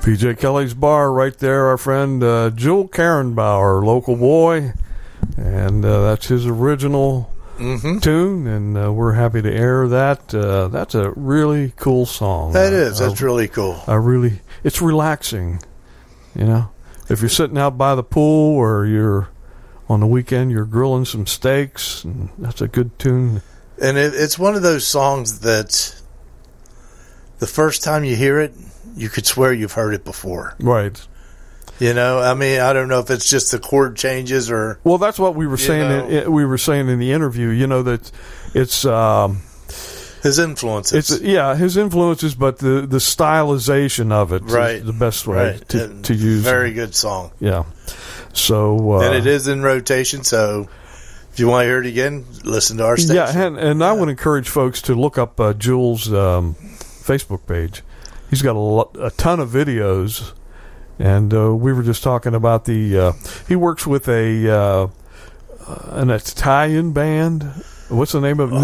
PJ Kelly's Bar right there, our friend Jewel Karenbauer, local boy, and that's his original tune, and we're happy to air that. That's a really cool song. That is. That's really cool. It's relaxing, you know. If you're sitting out by the pool or you're on the weekend, you're grilling some steaks, and that's a good tune. And it's one of those songs that the first time you hear it, you could swear you've heard it before. Right. You know, I mean, I don't know if it's just the chord changes or... Well, that's what we were saying. We were saying in the interview, you know, that it's... his influences. His influences, but the stylization of it is the best way to use Very it. good song. Yeah. So... and it is in rotation, so... If you want to hear it again, listen to our station. Yeah, and I would encourage folks to look up Jules' Facebook page. He's got a ton of videos, and we were just talking about he works with an Italian band. What's the name of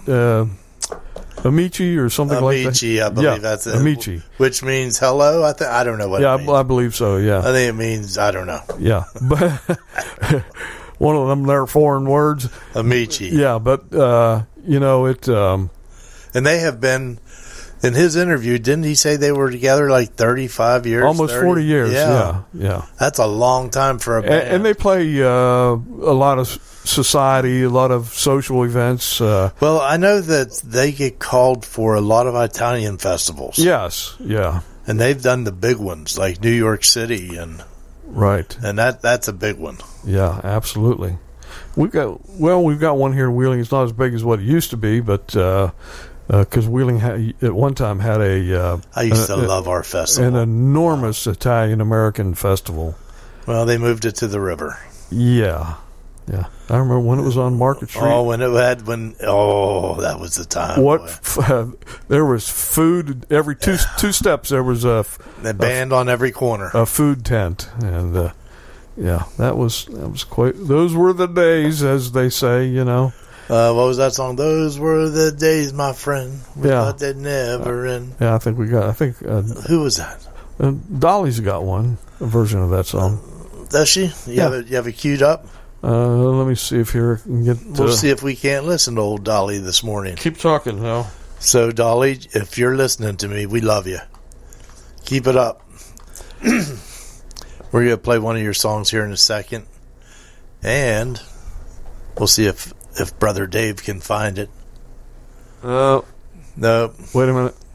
Amici or something like that? Amici, I believe that's it. Amici. Which means hello? I don't know what it means. I believe so, yeah. I think it means, I don't know. Yeah, but one of them, they're foreign words. Amici. Yeah, but, you know, it... and they have been... In his interview, didn't he say they were together like 35 years? Almost 40 years, yeah. That's a long time for a band. And they play a lot of society, a lot of social events. Well, I know that they get called for a lot of Italian festivals. Yes, yeah. And they've done the big ones, like New York City. Right. And that's a big one. Yeah, absolutely. We've got one here in Wheeling. It's not as big as what it used to be, but... because Wheeling at one time had I used to love our festival. An enormous Italian-American festival. Well, they moved it to the river. Yeah. I remember when it was on Market Street. Oh, that was the time. There was food every two steps. There was a band on every corner. A food tent, and that was quite. Those were the days, as they say, you know. What was that song? Those were the days, my friend. We thought they'd never end. Yeah, I think who was that? Dolly's got a version of that song. Does she? You have it queued up? Let me see if here I can get... We'll see if we can't listen to old Dolly this morning. Keep talking, Hal. So, Dolly, if you're listening to me, we love you. Keep it up. We're going to play one of your songs here in a second. And we'll see if Brother Dave can find it. No. Wait a minute.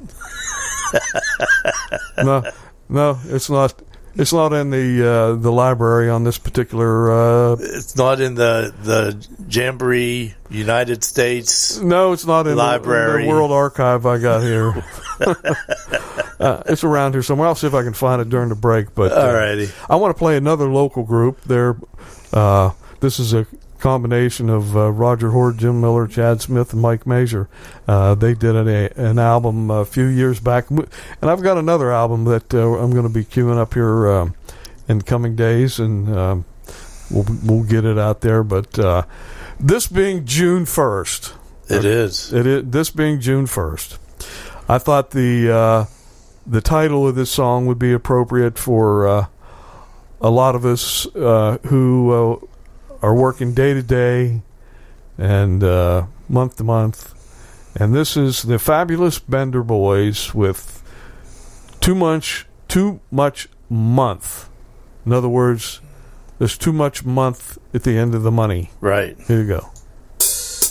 No, it's not. It's not in the library on this particular. It's not in the Jamboree United States. No, it's not in library. The World Archive I got here. It's around here somewhere. I'll see if I can find it during the break. But alrighty, I want to play another local group. This is a combination of Roger Horde, Jim Miller, Chad Smith, and Mike Major. They did an album a few years back, and I've got another album that I'm going to be queuing up here in coming days, and we'll get it out there. But this being June 1st, this being June 1st, I thought the title of this song would be appropriate for a lot of us who are working day to day and month to month. And this is the Fabulous Bender Boys with Too Much Month. In other words, there's too much month at the end of the money. Right. Here you go.